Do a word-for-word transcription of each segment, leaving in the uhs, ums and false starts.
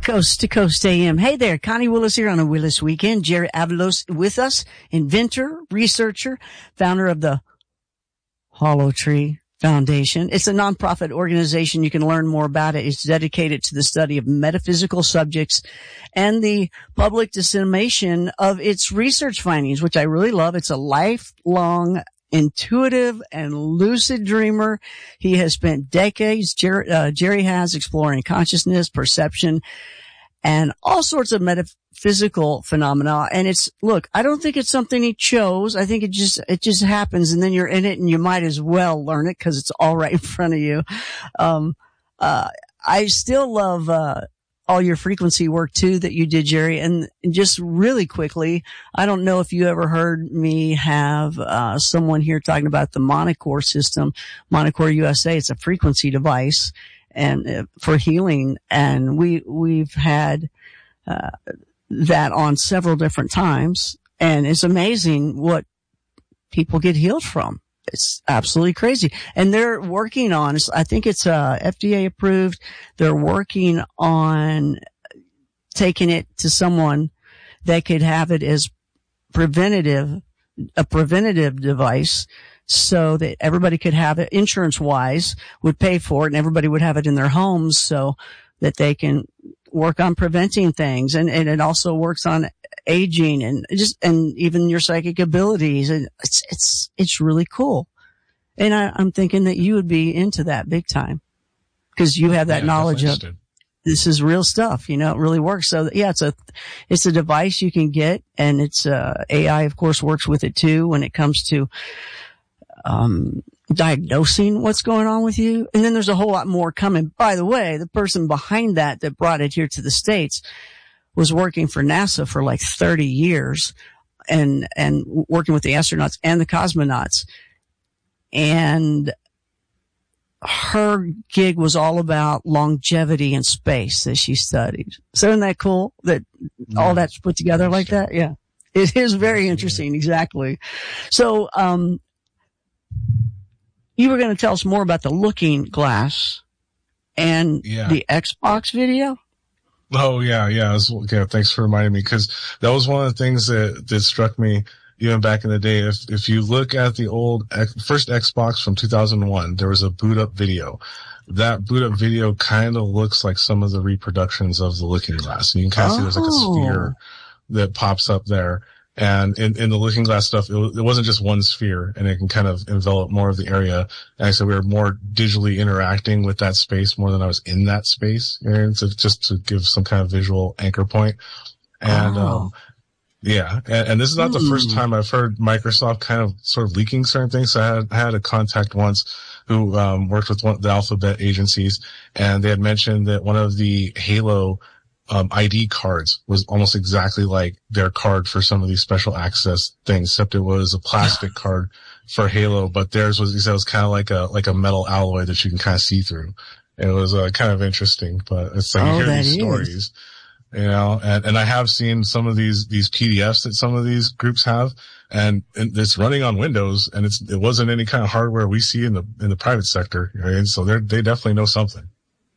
Coast to Coast A M. Hey there, Connie Willis here on a Willis Weekend. Jerry Avalos with us, inventor, researcher, founder of the Hollow Tree Foundation. It's a nonprofit organization. You can learn more about it. It's dedicated to the study of metaphysical subjects and the public dissemination of its research findings, which I really love. It's a lifelong intuitive and lucid dreamer. He has spent decades, Jerry, uh, Jerry has, exploring consciousness, perception, and all sorts of metaphysical phenomena. And it's, look, I don't think it's something he chose. I think it just, it just happens, and then you're in it and you might as well learn it because it's all right in front of you. Um, uh, I still love, uh, all your frequency work too that you did, Jerry. And just really quickly, I don't know if you ever heard me have uh someone here talking about the Monocore system, Monocore U S A. It's a frequency device and uh, for healing, and we we've had uh that on several different times, and it's amazing what people get healed from. It's absolutely crazy. And they're working on, I think it's uh F D A approved. They're working on taking it to someone that could have it as preventative, a preventative device, so that everybody could have it insurance wise, would pay for it, and everybody would have it in their homes so that they can work on preventing things. And, and it also works on aging and just, and even your psychic abilities. And it's, it's, it's really cool. And I, I'm thinking that you would be into that big time because you have that yeah, knowledge of this is real stuff. You know, it really works. So yeah, it's a, it's a device you can get, and it's, uh, A I of course works with it too when it comes to, um, diagnosing what's going on with you. And then there's a whole lot more coming. By the way, the person behind that that brought it here to the States was working for NASA for like thirty years and, and working with the astronauts and the cosmonauts. And her gig was all about longevity in space that she studied. So isn't that cool that all that's put together like that? Yeah. It is very interesting. Exactly. So, um, you were going to tell us more about the Looking Glass and yeah. the Xbox video? Oh, yeah, yeah. Was, yeah thanks for reminding me, because that was one of the things that, that struck me even back in the day. If, if you look at the old first Xbox from two thousand one, there was a boot up video. That boot up video kind of looks like some of the reproductions of the Looking Glass. And you can kind of oh. see there's like a sphere that pops up there. And in, in the Looking Glass stuff, it, it wasn't just one sphere, and it can kind of envelop more of the area. And I said we were more digitally interacting with that space more than I was in that space, and so just to give some kind of visual anchor point. And, oh. um, yeah, and, and this is not mm. the first time I've heard Microsoft kind of sort of leaking certain things. So I had, I had a contact once who, um, worked with one of the alphabet agencies, and they had mentioned that one of the Halo Um, I D cards was almost exactly like their card for some of these special access things, except it was a plastic card for Halo, but theirs was, he said, was kind of like a, like a metal alloy that you can kind of see through. It was, uh, kind of interesting, but it's like, oh, you hear these is. stories, you know, and, and I have seen some of these, these P D Fs that some of these groups have, and, and it's running on Windows, and it's, it wasn't any kind of hardware we see in the, in the private sector, right? So they're, they definitely know something.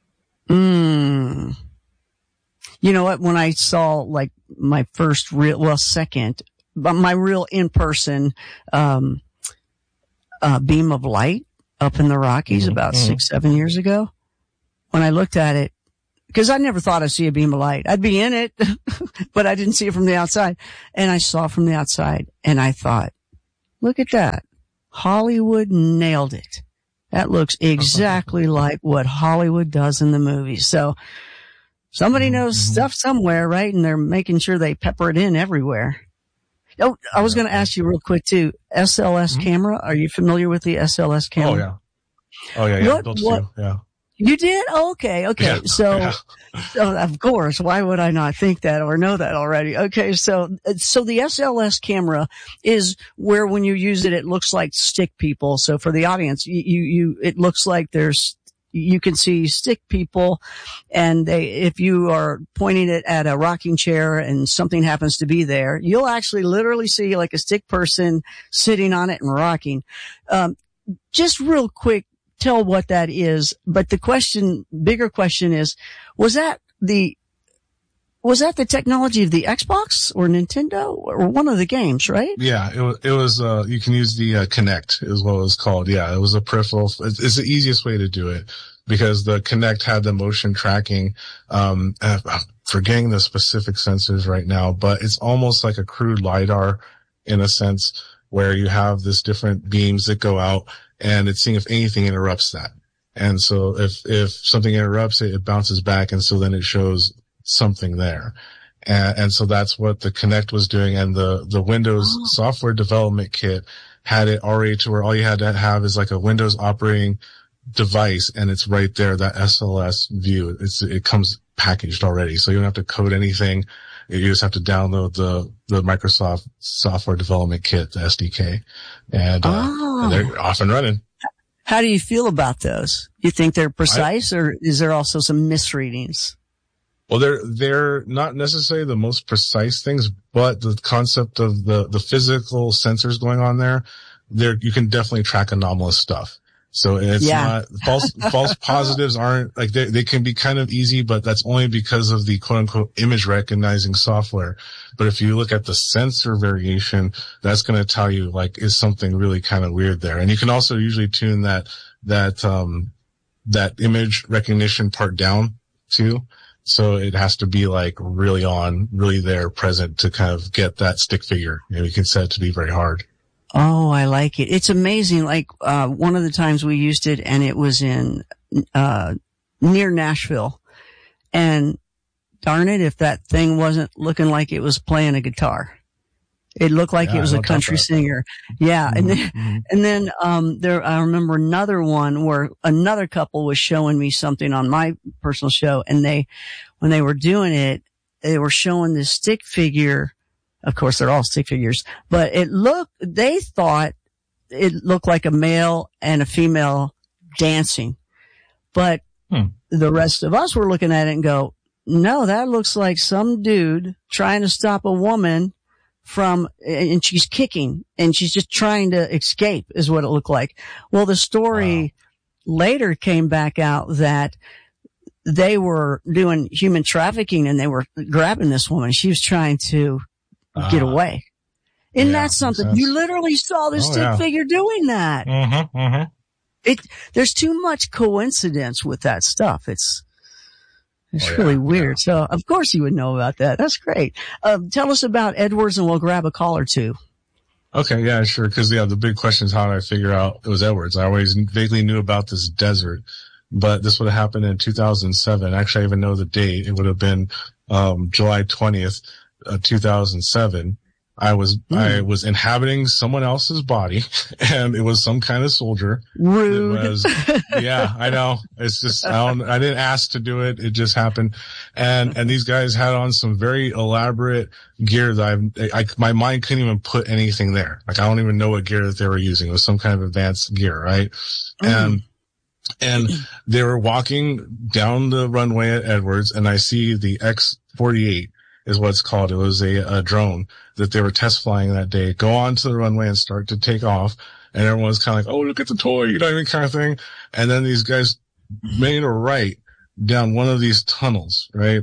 Mm. You know what? When I saw like my first real, well, second, but my real in-person, um, uh, beam of light up in the Rockies mm-hmm. about mm-hmm. six, seven years ago, when I looked at it, because I never thought I'd see a beam of light. I'd be in it, but I didn't see it from the outside. And I saw it from the outside, and I thought, look at that. Hollywood nailed it. That looks exactly like what Hollywood does in the movies. So, somebody knows mm-hmm. stuff somewhere, right? And they're making sure they pepper it in everywhere. Oh, I was going to ask you real quick too. S L S mm-hmm. camera. Are you familiar with the S L S camera? Oh yeah. Oh yeah. Yeah. What, what, yeah. You did? Oh, okay. Okay. Yeah. So, yeah. so, of course, why would I not think that or know that already? Okay. So, so the S L S camera is where when you use it, it looks like stick people. So for the audience, you, you, you it looks like there's, you can see stick people, and they, if you are pointing it at a rocking chair and something happens to be there, you'll actually literally see like a stick person sitting on it and rocking. Um, just real quick, tell what that is. But the question, bigger question is, was that the was that the technology of the Xbox or Nintendo or one of the games, right? Yeah, it was, it was, uh, you can use the, uh, Kinect is what it was called. Yeah, it was a peripheral. It's, it's the easiest way to do it because the Kinect had the motion tracking. Um, I'm forgetting the specific sensors right now, but it's almost like a crude LiDAR in a sense where you have this different beams that go out and it's seeing if anything interrupts that. And so if, if something interrupts it, it bounces back. And so then it shows something there. And, and so that's what the Kinect was doing. And the, the Windows oh. software development kit had it already to where all you had to have is like a Windows operating device. And it's right there, that S L S view. It's, it comes packaged already. So you don't have to code anything. You just have to download the, the Microsoft software development kit, the S D K. And, uh, oh. and they're off and running. How do you feel about those? You think they're precise I, or is there also some misreadings? Well, they're, they're not necessarily the most precise things, but the concept of the, the physical sensors going on there, there, you can definitely track anomalous stuff. So it's yeah. not, false, false positives aren't, like they, they can be kind of easy, but that's only because of the quote unquote image recognizing software. But if you look at the sensor variation, that's going to tell you like, is something really kind of weird there. And you can also usually tune that, that, um, that image recognition part down too. So it has to be like really on, really there, present to kind of get that stick figure. You know, you can set it to be very hard. Oh, I like it. It's amazing. Like, uh, one of the times we used it and it was in, uh, near Nashville. And darn it, if that thing wasn't looking like it was playing a guitar. It looked like yeah, it was a country singer. Yeah. Mm-hmm. And then, mm-hmm. and then, um, there, I remember another one where another couple was showing me something on my personal show. And they, when they were doing it, they were showing this stick figure. Of course, they're all stick figures, but it looked, they thought it looked like a male and a female dancing. But hmm. the rest of us were looking at it and go, no, that looks like some dude trying to stop a woman from, and she's kicking and she's just trying to escape is what it looked like. Well, the story wow. later came back out that they were doing human trafficking and they were grabbing this woman. She was trying to uh, get away. Isn't yeah, that something? You literally saw this oh, stick yeah. figure doing that. Mm-hmm, mm-hmm. It, there's too much coincidence with that stuff. It's, It's oh, really yeah, weird. Yeah. So, of course you would know about that. That's great. Um, tell us about Edwards and we'll grab a call or two. Okay, yeah, sure. Because, yeah, the big question is how did I figure out it was Edwards? I always vaguely knew about this desert, but this would have happened in two thousand seven. Actually, I even know the date. It would have been um July twentieth, uh, two thousand seven. I was, mm. I was inhabiting someone else's body and it was some kind of soldier. Rude. It was, yeah, I know. It's just, I don't, I didn't ask to do it. It just happened. And, and these guys had on some very elaborate gear that I've, I, my mind couldn't even put anything there. Like, I don't even know what gear that they were using. It was some kind of advanced gear, right? Mm. And, and they were walking down the runway at Edwards and I see the X forty-eight. Is what it's called. It was a, a drone that they were test flying that day. Go onto the runway and start to take off. And everyone's kind of like, oh, look at the toy, you know, kind of thing. And then these guys made a right down one of these tunnels, right?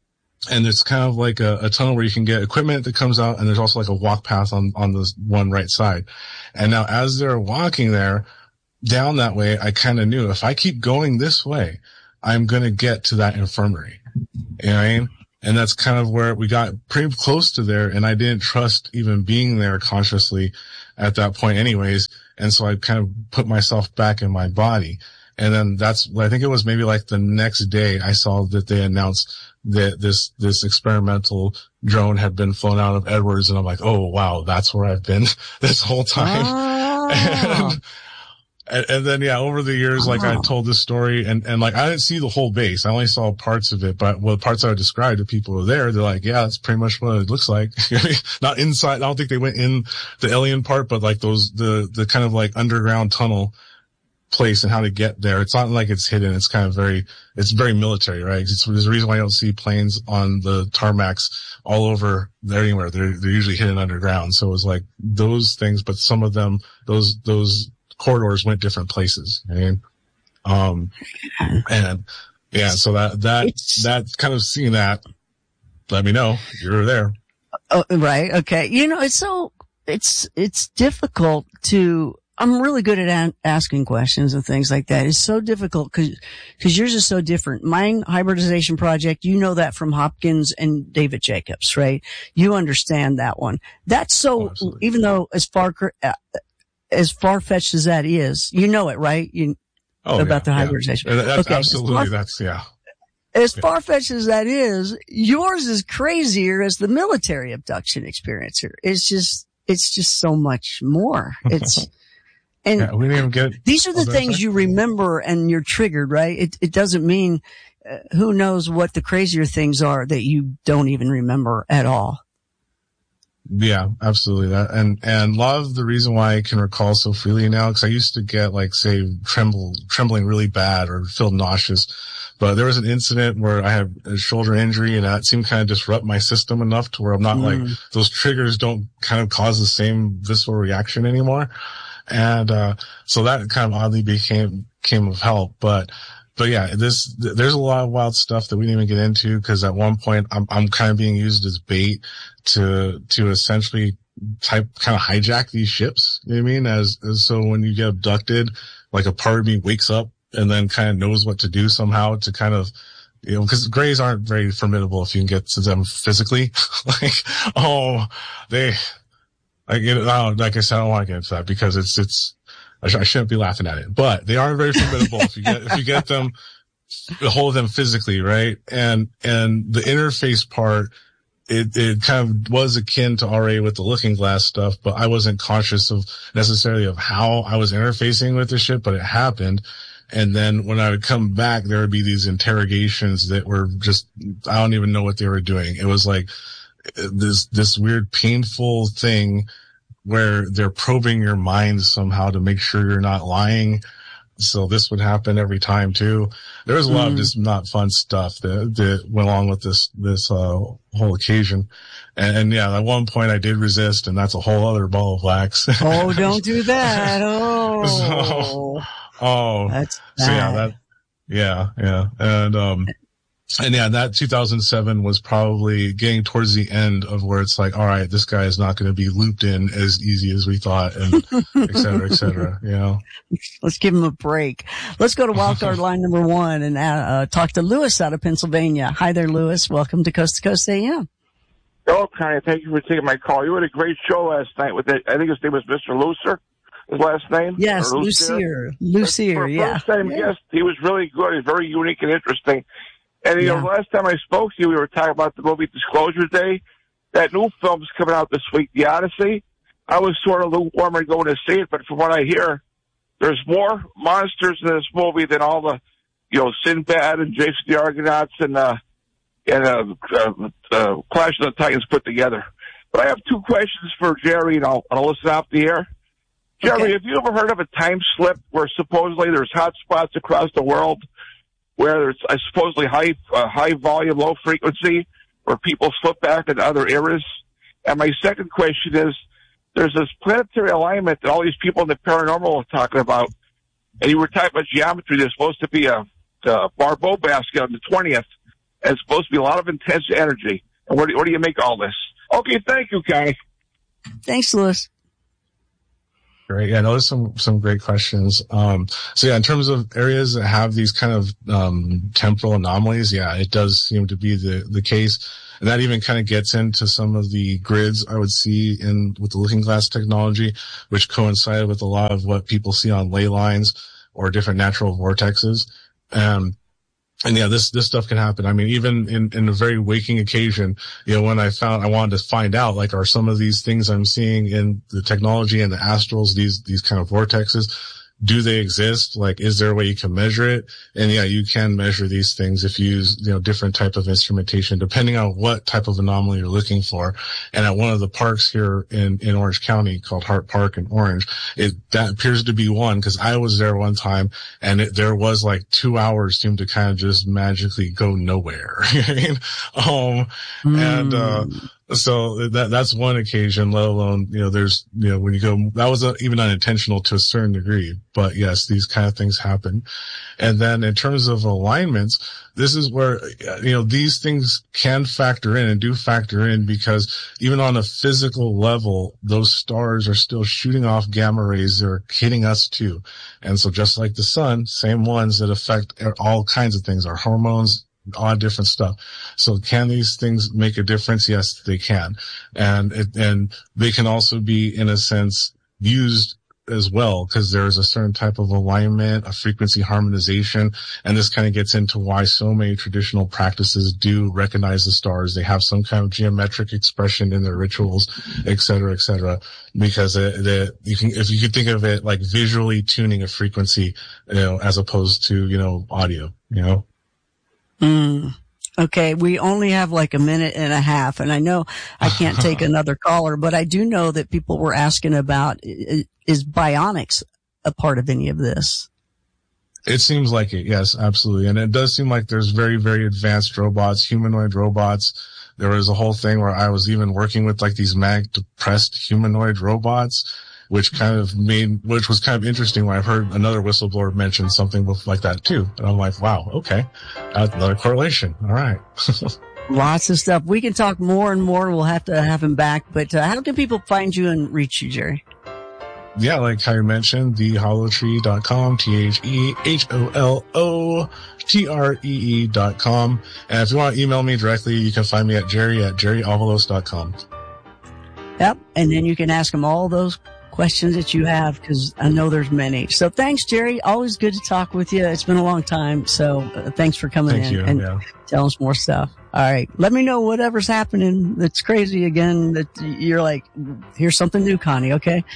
And it's kind of like a, a tunnel where you can get equipment that comes out. And there's also like a walk path on, on this one right side. And now as they're walking there down that way, I kind of knew if I keep going this way, I'm going to get to that infirmary. You know what I mean? And that's kind of where we got pretty close to there. And I didn't trust even being there consciously at that point anyways. And so I kind of put myself back in my body. And then that's, I think it was maybe like the next day I saw that they announced that this, this experimental drone had been flown out of Edwards. And I'm like, oh, wow, that's where I've been this whole time. Oh. and, And, and then, yeah, over the years, like, oh. I told this story and, and like, I didn't see the whole base. I only saw parts of it, but well, the parts I would describe to people who were there, they're like, yeah, that's pretty much what it looks like. Not inside. I don't think they went in the alien part, but like those, the, the kind of like underground tunnel place and how to get there. It's not like it's hidden. It's kind of very, it's very military, right? It's, there's a reason why I don't see planes on the tarmacs all over there anywhere. They're, they're usually hidden underground. So it was like those things, but some of them, those, those, corridors went different places. I mean, um, and yeah, so that, that, it's, that kind of seeing that, let me know. You're there. Oh, right. Okay. You know, it's so, it's, it's difficult to, I'm really good at an, asking questions and things like that. It's so difficult because, because yours is so different. Mine hybridization project, you know that from Hopkins and David Jacobs, right? You understand that one. That's so, oh, even though as far, as far-fetched as that is, you know it, right? You, oh, about yeah, the hybridization. Yeah. That's okay. Absolutely. Far, that's, yeah. As far-fetched as that is, yours is crazier as the military abduction experience here. It's just, it's just so much more. It's, and yeah, we didn't even get, these are the things you remember and you're triggered, right? It, it doesn't mean, uh, who knows what the crazier things are that you don't even remember at all. Yeah, absolutely. That, and, and a lot of the reason why I can recall so freely now, cause I used to get like, say, tremble, trembling really bad or feel nauseous. But there was an incident where I had a shoulder injury and that seemed to kind of disrupt my system enough to where I'm not mm. like, those triggers don't kind of cause the same visceral reaction anymore. And, uh, so that kind of oddly became, came of help. But, but yeah, this, there's a lot of wild stuff that we didn't even get into because at one point I'm, I'm kind of being used as bait to, to essentially type, kind of hijack these ships. You know what I mean? As, as so when you get abducted, like a part of me wakes up and then kind of knows what to do somehow to kind of, you know, because grays aren't very formidable if you can get to them physically. Like, oh, they, I get it. Oh, like I said, I don't want to get into that because it's, it's, I, sh- I shouldn't be laughing at it, but they are very formidable if you get, if you get them, hold them physically, right? And, and the interface part, it, it kind of was akin to R A with the looking glass stuff, but I wasn't conscious of necessarily of how I was interfacing with the ship, but it happened. And then when I would come back, there would be these interrogations that were just, I don't even know what they were doing. It was like this, this weird painful thing where they're probing your mind somehow to make sure you're not lying. So this would happen every time too. There was a lot mm. of just not fun stuff that, that went along with this, this, uh, whole occasion. And, and yeah, at one point I did resist and that's a whole other ball of wax. Oh, don't do that. Oh. So, oh, that's so yeah, that, yeah, yeah. And, um, and yeah, that two thousand seven was probably getting towards the end of where it's like, all right, this guy is not going to be looped in as easy as we thought, and et cetera, et cetera, you know. Let's give him a break. Let's go to wildcard line number one and, uh, talk to Lewis out of Pennsylvania. Hi there, Lewis. Welcome to Coast to Coast A M. Oh, Connie, thank you for taking my call. You had a great show last night with it. I think his name was Mister Lucer. His last name? Yes, Lucier. Lucier, yeah. First time yeah. guest, he was really good. He's very unique and interesting. And, you yeah. know, last time I spoke to you, we were talking about the movie Disclosure Day. That new film's coming out this week, The Odyssey. I was sort of lukewarm going to see it, but from what I hear, there's more monsters in this movie than all the, you know, Sinbad and Jason the Argonauts and, uh, and, uh, uh, uh Clash of the Titans put together. But I have two questions for Jerry, and I'll, I'll listen off the air. Jerry, okay. Have you ever heard of a time slip where supposedly there's hot spots across the world where there's uh, supposedly high, uh, high volume, low frequency, where people slip back into other eras? And my second question is, there's this planetary alignment that all these people in the paranormal are talking about, and you were talking about geometry. There's supposed to be a, a Barbeau basket on the twentieth, and it's supposed to be a lot of intense energy. And what do, what do you make of all this? Okay, thank you, Connie. Thanks, Louis. Great. Yeah, those are some, some great questions. Um, so yeah, in terms of areas that have these kind of, um, temporal anomalies, yeah, it does seem to be the, the case. And that even kind of gets into some of the grids I would see in, with the looking glass technology, which coincided with a lot of what people see on ley lines or different natural vortexes. Um, And yeah, this, this stuff can happen. I mean, even in, in a very waking occasion, you know, when I found, I wanted to find out, like, are some of these things I'm seeing in the technology and the astrals, these, these kind of vortexes, do they exist? Like, is there a way you can measure it? And yeah, you can measure these things if you use, you know, different type of instrumentation, depending on what type of anomaly you're looking for. And at one of the parks here in, in Orange County called Hart Park in Orange, it, that appears to be one, because I was there one time and it, there was like two hours seemed to kind of just magically go nowhere. You know what I mean? Um, mm. and, uh, So that, that's one occasion, let alone, you know, there's, you know, when you go, that was a, even unintentional to a certain degree, but yes, these kind of things happen. And then in terms of alignments, this is where, you know, these things can factor in and do factor in, because even on a physical level, those stars are still shooting off gamma rays that are hitting us too. And so just like the sun, same ones that affect all kinds of things, our hormones, all different stuff. So can these things make a difference? Yes, they can. And, it, and they can also be, in a sense, used as well, because there's a certain type of alignment, a frequency harmonization. And this kind of gets into why so many traditional practices do recognize the stars. They have some kind of geometric expression in their rituals, et cetera, et cetera, because it, the, you can, if you could think of it like visually tuning a frequency, you know, as opposed to, you know, audio, you know? Mm. Okay, we only have like a minute and a half, and I know I can't take another caller, but I do know that people were asking about, is bionics a part of any of this? It seems like it, yes, absolutely. And it does seem like there's very, very advanced robots, humanoid robots. There was a whole thing where I was even working with like these mag-depressed humanoid robots, which kind of made, which was kind of interesting when I heard another whistleblower mention something like that too. And I'm like, wow, okay. Another correlation. All right. Lots of stuff. We can talk more and more. We'll have to have him back. But uh, how can people find you and reach you, Jerry? Yeah, like how you mentioned, the hollow tree dot com, T H E H O L O T R E E dot com. And if you want to email me directly, you can find me at Jerry at Jerry Avalos dot com. Yep. And then you can ask him all those questions that you have, because I know there's many. So thanks, Jerry. Always good to talk with you. It's been a long time. So uh, thanks for coming Thank in you, and yeah. telling us more stuff. All right. Let me know whatever's happening that's crazy again, that you're like, here's something new, Connie. Okay.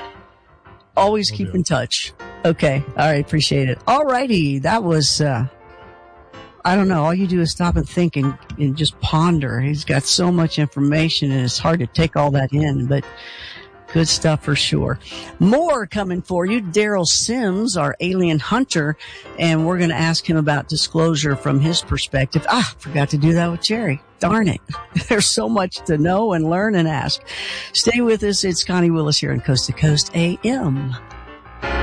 Always keep in touch. Okay. All right. Appreciate it. All righty. That was, uh, I don't know. All you do is stop and think and, and just ponder. He's got so much information and it's hard to take all that in, but good stuff for sure. More coming for you. Daryl Sims, our alien hunter, and we're going to ask him about disclosure from his perspective. Ah, forgot to do that with Jerry. Darn it. There's so much to know and learn and ask. Stay with us. It's Connie Willis here on Coast to Coast A M.